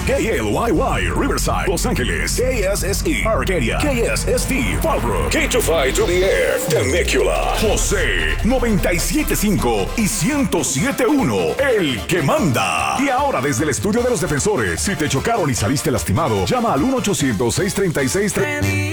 KLYY, Riverside, Los Ángeles. KSSE, Arcadia. KSST, Fallbrook. K25 to the Air, Temecula. José, 97.5 y 107.1, el que manda. Y ahora desde el estudio de los defensores, si te chocaron y saliste lastimado, llama al 1-800-636-30.